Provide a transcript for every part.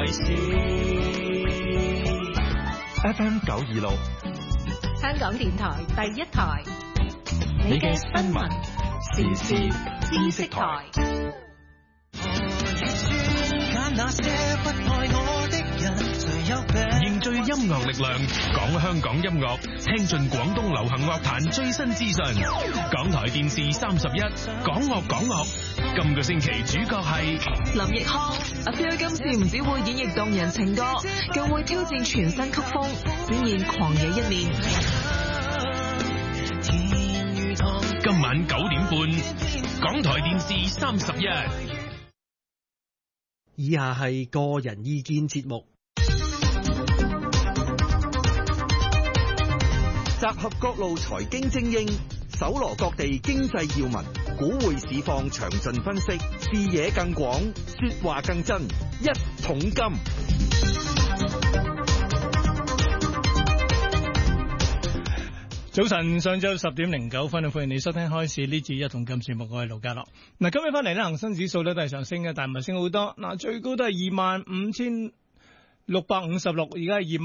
FM 926， 香港電台第一台， 你嘅新聞時事知識台。凝聚音樂力量，講香港音樂，聽盡廣東流行樂壇最新資訊。港台電視31，講樂講樂。今個星期主角係林奕匡，阿彪今次唔只會演繹動人情歌，更會挑戰全新曲風，展現狂野一面。 今晚9點半，港台電視31。 以下係個人意見節目，集合各路財經精英，搜羅各地經濟要聞，股匯市況詳盡分析，視野更廣，說話更真，一桶金。 早晨，上晝10點09分，歡迎你收聽開市呢次一桶金節目，我係盧家樂。嗱，今日翻嚟咧，恒生指數咧都係上升嘅，但係唔係升好多。嗱，最高都係25,656，而家係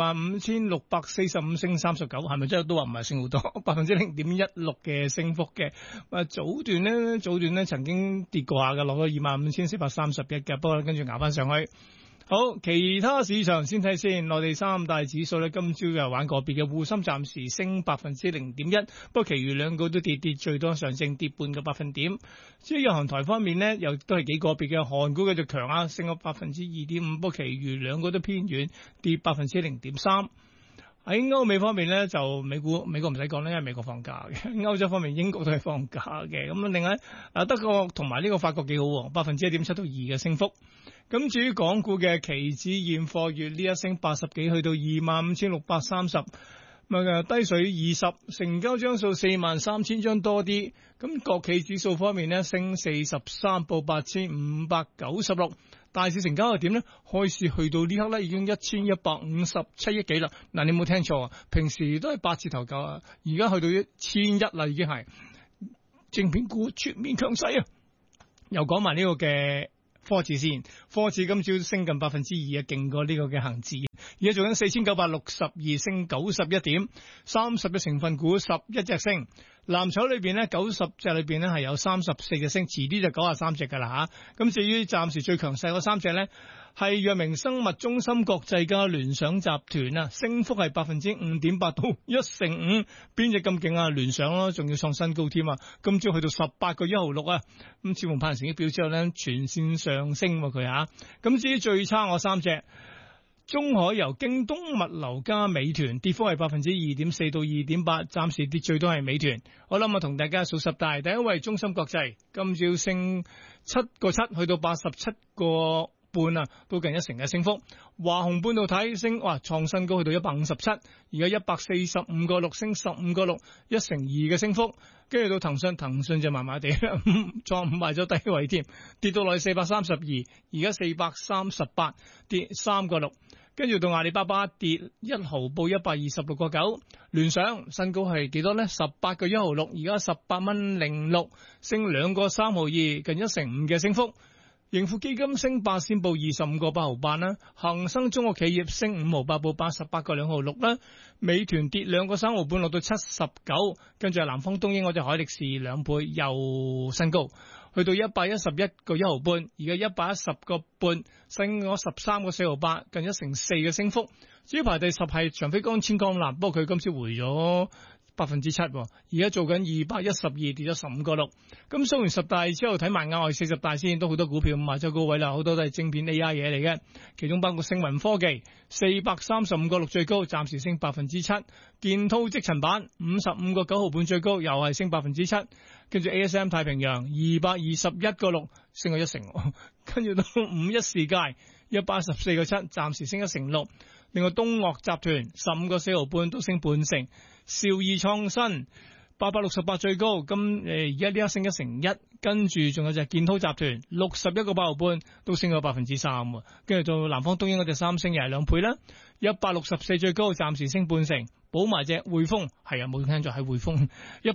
25,645，升39，係咪真係都話唔係升好多？0.16%嘅升幅嘅。早段咧曾經跌過下嘅，落到25,431嘅，不過跟住捱翻上去。好，其他市場先睇先，內地三大指數咧，今朝又玩個別嘅，滬深暫時升0.1%，不過其餘兩個都跌，最多上證跌半個百分點。至於日韓台方面呢，又都係幾個別嘅，韓股繼續強啊，升咗2.5%，不過其餘兩個都偏軟，跌0.3%。喺歐美方面咧，就美國唔使講咧，因為美國放假嘅。歐洲方面，英國都係放假嘅。咁另外德國同埋呢個法國幾好，1.7%到2%嘅升幅。咁至於港股嘅期指現貨月呢一升80幾，去到25,630，低水20，成交張數43,000張多啲。咁國企指數方面呢，升43，報8,596。大市成交係點呢？開市去到呢刻咧，已經1,157億幾啦。嗱，你冇聽錯啊！平時都係8字頭價啊，而家去到1,100啦，已經係晶片股全面強勢啊！又講埋呢個嘅科指先，科指今朝升近2%啊，勁過呢個嘅恒指。而家做緊4,962，升91點，30隻成分股11隻升。藍籌裏邊呢，90隻裏邊呢係有34隻升，遲啲就93隻噶啦吓。咁至於暫時最強勢嗰3隻呢，係藥明生物、中芯國際加聯想集團啊，升幅係5.8%到1成5，邊隻咁勁啊？聯想咯，仲要創新高添啊！今朝去到18個1毫6啊！咁似乎派完成績表之後呢，全線上升佢吓。咁至於最差我3隻。中海油、京東物流加美團，跌幅係2.4%到2.8%，暫時跌最多係美團。好啦，我同大家數十大，第一位中芯國際，今朝升7個7，去到87個半啊，到近1成嘅升幅。華虹半導體升，創新高去到157，而家145個6，升15個6，1成2嘅升幅。跟住到騰訊就麻麻地，創埋咗低位添，跌到落去432，而家438，跌3個6。跟住到阿里巴巴跌1毫，報126個9。聯想新高係幾多呢？18個1毫6，而家18蚊06，升2個3毫2，近1成5嘅升幅。盈富基金升8仙，報25個8毫8啦。恒生中國企業升5毫8，報88個2毫6啦。美團跌2個3毫半，落到79。跟住南方東英嗰隻海力士2倍又新高，去到111個1毫半，而家110個半，升咗13個4毫8，近1成4嘅升幅。至於排第10係長飛光纖鋼纜，不過佢今次回咗7%，而家做緊212，跌咗15個6。咁收完10大之後，睇埋額外40大先，都好多股票賣咗高位啦，好多都係晶片 AI 嘢嚟嘅，其中包括星雲科技435個6最高，暫時升7%。建滔積層板55個9毫半最高，又係升7%。跟住 ASM 太平洋221個6，升咗1成。跟住到51世界114個7，暫時升1成6。另外東岳集團15個4毫半都升半成。兆易創新 868最高，而家呢一升1%，跟住仲有隻建滔集團61個8毫半，都升咗3%，跟住到南方東英嗰隻3升又係2倍啦，164最高，暫時升半成。補埋隻匯豐，係啊冇聽錯係匯豐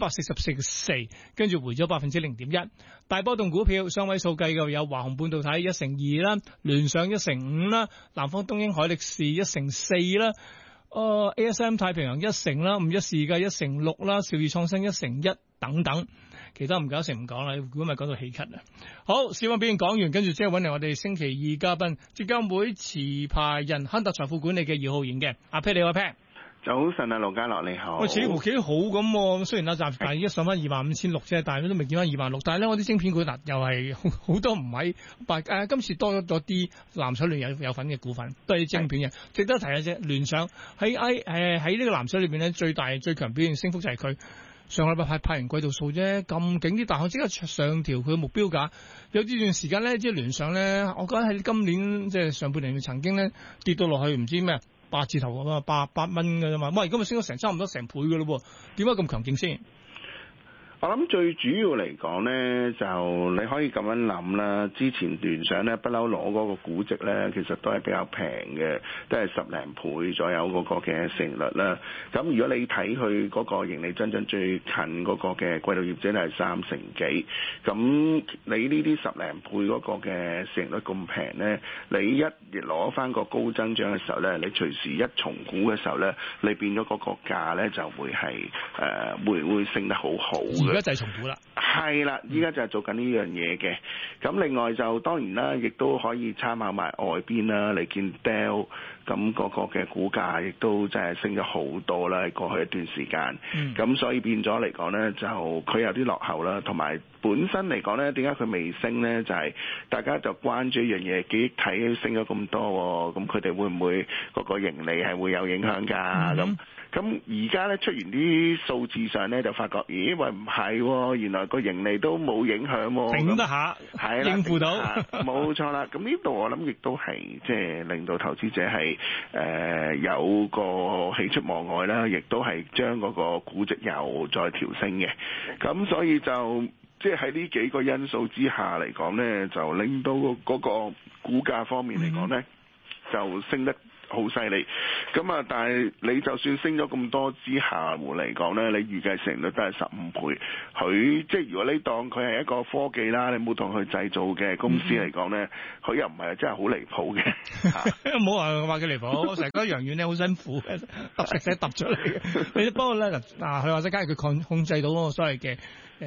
144.4，跟住回咗0.1%。大波動股票雙位數計嘅有華虹半導體1%2啦，聯想1%5啦，南方東英海力士1%4啦。ASM 太平洋1%啦，51世界1%6啦，兆易創新1%1等等，其他唔搞成唔講啦，如果咪講到氣咳啊！好，市況表現講完，跟住即係揾嚟我哋星期二嘉賓，證監會持牌人亨達財富管理嘅姚浩然嘅阿 Pat， 你好 Pat。 早晨啊，盧家樂你好。 喂，似乎幾好咁，雖然暫時但係而家上翻25,600啫，但係都未見翻26,000。但係咧，我啲晶片股嗱又係好多唔喺，今次多咗啲藍籌裏有份嘅股份，都係晶片嘅，值得提下啫。聯想喺呢個藍籌裏邊咧，最大最強表現升幅就係佢上個禮拜派完季度數啫，咁勁啲大行即刻上調佢嘅目標價。有呢段時間咧，即係聯想咧，我覺得喺今年即係上半年曾經咧跌到落去唔知咩8字頭咁啊，8蚊嘅啫嘛，喂，今日升咗差唔多成倍嘅咯喎，點解咁強勁先？ 我諗最主要嚟講呢，就你可以咁樣諗啦。之前聯想呢，不嬲攞嗰個估值呢，其實都係比較平嘅，都係10零倍左右嗰個嘅市盈率啦。咁如果你睇佢嗰個盈利增長最近嗰個嘅季度業績係3成幾，咁你呢啲10零倍嗰個嘅市盈率咁平呢，你一攞翻個高增長嘅時候呢，你隨時一重估嘅時候呢，你變咗嗰個價呢就會係會升得好好。 而家就係重估啦， 係啦，依家就係做緊呢樣嘢嘅。咁另外就當然啦，亦都可以參考埋外邊啦。你見 Dell 咁嗰個嘅股價亦都真係升咗好多啦，喺過去一段時間。咁所以變咗嚟講呢，就佢有啲落後啦，同埋本身嚟講呢，點解佢未升呢？就係大家就關注一樣嘢，記憶體升咗咁多，咁佢哋會唔會嗰個盈利係會有影響㗎？咁而家咧出完啲數字上咧，就發覺，咦喂唔係，原來個盈利都冇影響喎， 頂得下，係啦，應付到， 冇錯啦。咁呢度我諗亦都係即係令到投資者係有個喜出望外啦，亦都係將嗰個估值又再調升嘅。咁所以就即係喺呢幾個因素之下嚟講咧，就令到嗰個股價方面嚟講咧，就升得好犀利，咁啊！但係你就算升咗咁多之下嚟講咧，你預計成率都係15倍。佢即係如果你當佢係一個科技啦，你冇當佢製造嘅公司嚟講咧，佢又唔係真係好離譜嘅。 唔好話佢離譜，我成日覺得楊遠咧好辛苦，揼食仔揼出嚟嘅。你不過咧佢話齋，假如佢控制到嗰個所謂嘅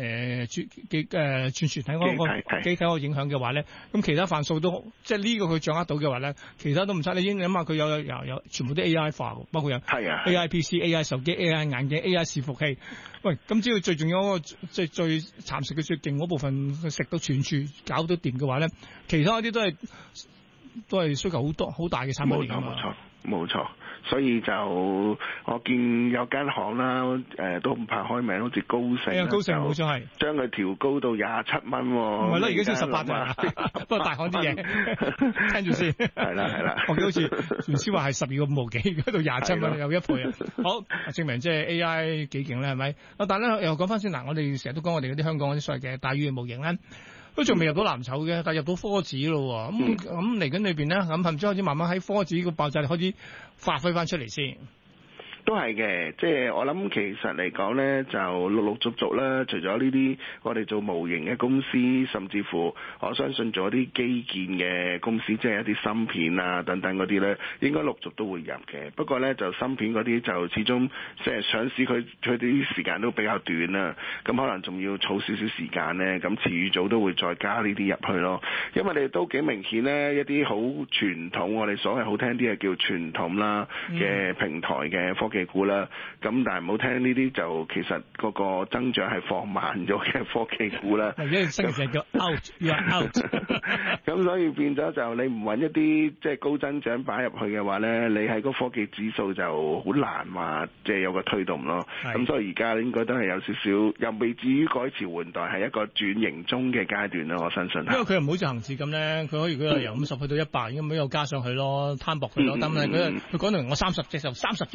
傳體嗰個機體個影響嘅話咧，咁其他範數都即係呢個佢掌握到嘅話咧，其他都唔差。你已經諗下佢有全部都 AI 化，包括有 AI PC、AI 手機、AI 眼鏡、AI 伺服器。喂，咁只要最重要嗰個最蠶食嘅最勁嗰部分，佢食到全處搞到掂嘅話咧，其他嗰啲都係需求好大嘅產品嚟㗎嘛。 冇錯，所以就我見有間行啦，都唔怕開名，好似高盛， 高盛冇錯係將佢調高到27蚊喎。 唔係啦，而家先18啫，不過大行啲嘢，聽住先。係啦，我記得好似原先話係12個5毫幾，而家到27蚊，有一倍啊！好，證明即係 AI 幾勁咧，係咪？但係咧又講翻先嗱，我哋成日都講我哋嗰啲香港嗰啲所謂嘅大語言模型咧。都仲未入到藍籌嘅，但係入到科指咯喎，咁嚟緊裏邊咧，咁係唔知開始慢慢喺科指個爆炸力開始發揮翻出嚟先。 都係嘅，即係我諗其實嚟講呢，就陸陸續續啦。除咗呢啲我哋做模型嘅公司，甚至乎我相信做一啲基建嘅公司，即係一啲芯片啊等等嗰啲呢，應該陸續都會入嘅。不過呢，就芯片嗰啲就始終即係上市佢啲時間都比較短啦，咁可能仲要儲少少時間呢。咁遲預早都會再加呢啲入去咯。因為你都幾明顯呢，一啲好傳統，我哋所謂好聽啲嘅叫傳統啦嘅平台嘅科技股啦，咁但係唔好聽呢啲就其實嗰個增長係放慢咗嘅科技股啦。 因為新嘅叫 out，you are out。 咁所以變咗就你唔揾一啲即係高增長擺入去嘅話咧，你喺個科技指數就好難話即係有個推動咯。咁所以而家應該都係有少少，又未至於改朝換代，係一個轉型中嘅階段咯。我相信。因為佢又唔好似恒指咁咧，佢可以由50去到100，咁樣又加上去咯，攤薄佢咯。但係佢講到我30隻就30隻㗎啦。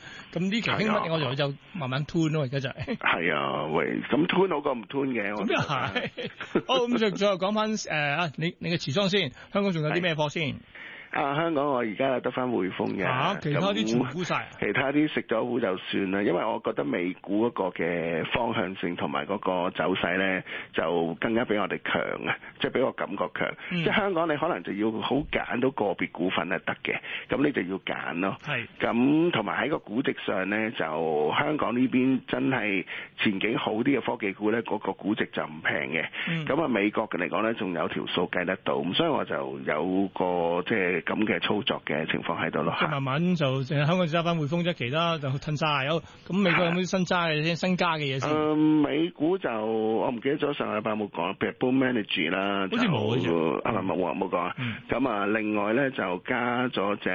咁呢期興乜我就慢慢 tune 咯，而家就係。 係啊，喂，咁 tune 好過唔 tune 嘅。 咁又係。好，咁最後講翻你嘅持倉先，香港仲有啲咩貨先？ 香港我而家得翻匯豐嘅， 其他啲全部沽晒， 其他啲食咗糊就算啦，因為我覺得美股嗰個嘅方向性同埋嗰個走勢咧，就更加比我哋強啊，即係俾我感覺強。即係香港你可能就要好揀到個別股份係得嘅，咁你就要揀咯。係。咁同埋喺個估值上咧，就香港呢邊真係前景好啲嘅科技股咧，嗰個估值就唔平嘅。咁美國嘅嚟講咧，仲有條數計得到，咁所以我就有個即係咁嘅操作嘅情況喺度咯。即係慢慢就淨係香港揸翻匯豐啫，其他就褪揸有。咁美國有冇啲新揸嘅新加嘅嘢先？美股就我唔記得咗上個禮拜有冇講，譬如 Bull Management 啦，好似冇講啊。咁另外咧就加咗隻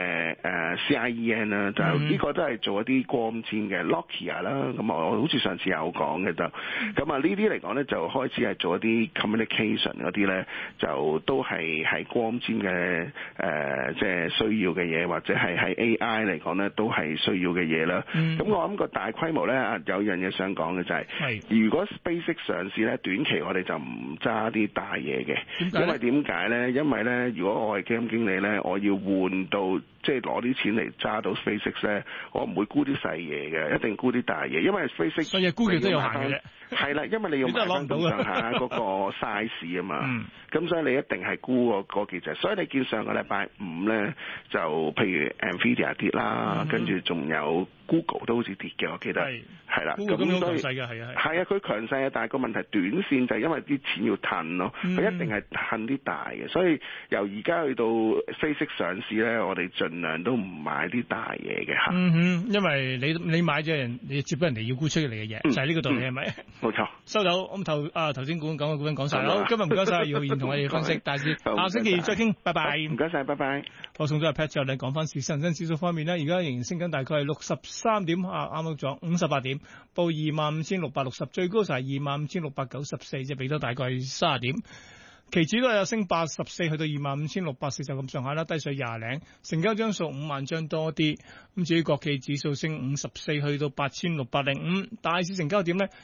CIEN 啦，就呢個都係做一啲光纖嘅 Nokia 啦。咁我好似上次有講嘅就，咁呢啲嚟講咧就開始係做一啲 communication 嗰啲咧，就都係光纖嘅即係需要嘅嘢，或者係喺 AI 嚟講咧，都係需要嘅嘢啦。咁我諗個大規模咧，有樣嘢想講嘅就係，如果 SpaceX 上市咧，短期我哋就唔揸啲大嘢嘅，因為點解咧？因為咧，如果我係基金經理咧，我要換到即係攞啲錢嚟揸到 SpaceX 咧，我唔會沽啲細嘢嘅，一定沽啲大嘢，因為 SpaceX 細嘢沽極都有限嘅啫。係啦，因為你要買翻咁上下嗰個 size 啊嘛，咁所以你一定係沽嗰幾隻。所以你見上個禮拜五咧，就譬如 Nvidia 跌啦，跟住仲有 Google 都好似跌嘅，我記得係啦。咁所以係啊，佢強勢啊，但係個問題短線就係因為啲錢要褪咯，佢一定係褪啲大嘅。所以由而家去到 SpaceX 上市咧，我哋盡量都唔買啲大嘢嘅嚇。因為你買咗人，你接俾人哋要沽出嚟嘅嘢，就係呢個道理係咪？冇錯，收到。咁頭先講嘅股份講晒啦，今日唔該晒姚浩然同我哋分析大市，下星期再傾，拜拜。唔該晒，拜拜。我送咗阿 Pat 之後，你講翻市，恒生指數方面咧，而家仍然升緊，大概係63點，啱啱咗58點，報25,660，最高就係25,694，即係俾咗大概30點。期指都有升84，去到25,640就咁上下啦，低水20零，成交張數5萬張多啲。咁至於國企指數升54，去到8,605，大市成交點咧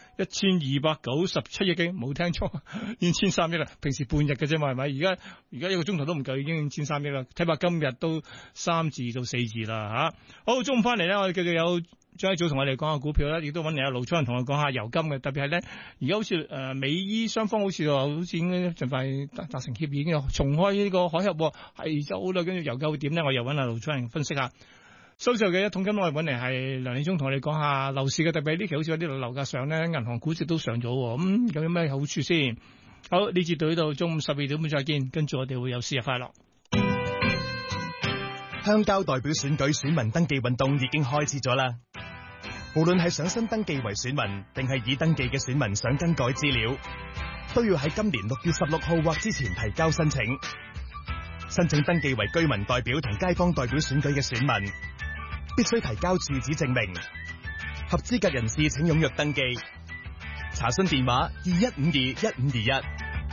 1,297億幾，冇聽錯，已經1,300億啦。平時半日嘅啫嘛，係咪？而家一個鐘頭都唔夠，已經1,300億啦。睇怕今日都3字到4字啦嚇。好，中午翻嚟咧，我哋繼續有張一早同我哋講下股票啦，亦都揾嚟阿盧楚仁同我講下油金嘅，特別係咧而家好似美伊雙方好似應該盡快達成協議，已經重開呢個海峽係走啦，跟住油價會點咧？我又揾阿盧楚仁分析下。收市嘅一桶金我哋揾嚟係梁理中同我哋講下樓市嘅，特別呢期好似有啲樓價上咧，銀行股息都上咗，咁有咩好處先？好，呢節到呢度，中午12點半再見，跟住我哋會有4日快樂。 鄉郊代表選舉選民登記運動已經開始咗啦。無論係想新登記為選民，定係已登記嘅選民想更改資料，都要喺今年6月16號或之前提交申請。申請登記為居民代表同街坊代表選舉嘅選民，必須提交住址證明。合資格人士請踴躍登記。查詢電話21521521。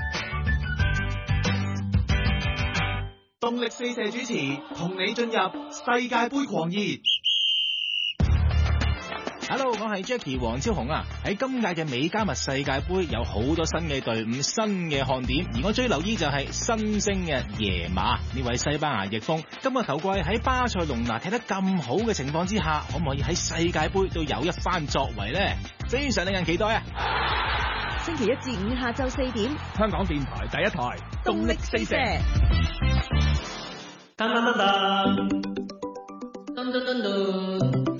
動力四射主持同你進入世界盃狂熱。Hello， 我係 Jackie 黃超雄啊！喺今屆嘅美加密世界盃有好多新嘅隊伍、新嘅看點，而我最留意就係新星嘅耶馬呢位西班牙翼鋒。今個球季喺巴塞隆拿踢得咁好嘅情況之下，可唔可以喺世界盃都有一番作為呢？非常令人期待啊！ 星期1至5下晝4點， 香港電台第一台動力四射。 噔噔噔噔，噔噔噔噔。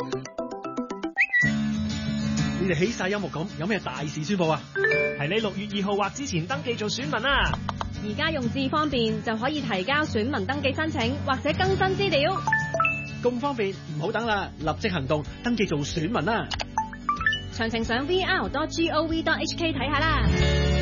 你哋起晒音樂咁，有咩大事宣佈啊？係你6月2號或之前登記做選民啊！ 而家用字方便就可以提交選民登記申請或者更新資料。 咁方便，唔好等啦，立即行動，登記做選民啦！ 詳情上 vr.gov.hk 睇下啦。